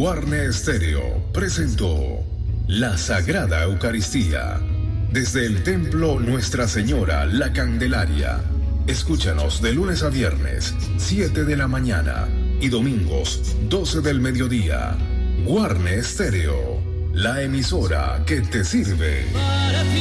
Guarne Estéreo presentó la Sagrada Eucaristía desde el Templo Nuestra Señora La Candelaria. Escúchanos de lunes a viernes, 7 de la mañana y domingos, 12 del mediodía. Guarne Estéreo, la emisora que te sirve.